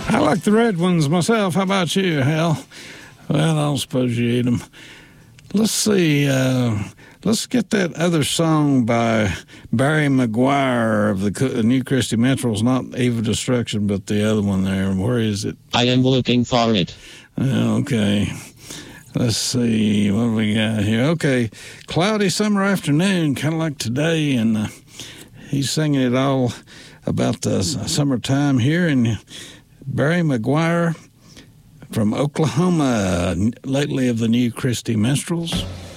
I like the red ones myself. How about you, Hal? Well, I don't suppose you eat them. Let's see. Let's get that other song by Barry McGuire of the New Christy Minstrels, not Eve of Destruction, but the other one there. Where is it? I am looking for it. Okay. Let's see. What do we got here? Okay. Cloudy summer afternoon, kind of like today, and he's singing it all about the summertime here. And Barry McGuire from Oklahoma, lately of the New Christy Minstrels.